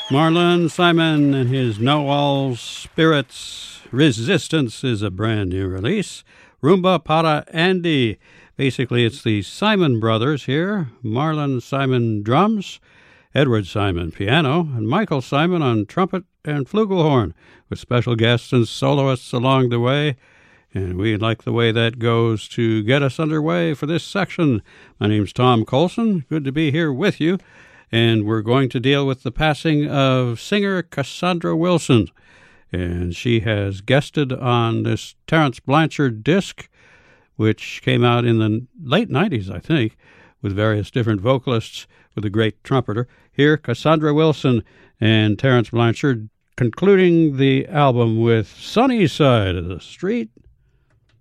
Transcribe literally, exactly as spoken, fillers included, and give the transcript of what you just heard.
Marlon Simon and his Know All Spirits. Resistance is a brand new release. Rumba Para Andy. Basically, it's the Simon brothers here. Marlon Simon drums, Edward Simon piano, and Michael Simon on trumpet and flugelhorn, with special guests and soloists along the way. And we like the way that goes to get us underway for this section. My name's Tom Colson. Good to be here with you. And we're going to deal with the passing of singer Cassandra Wilson. And she has guested on this Terence Blanchard disc, which came out in the late nineties, I think, with various different vocalists, with a great trumpeter. Here, Cassandra Wilson and Terence Blanchard concluding the album with Sunny Side of the Street.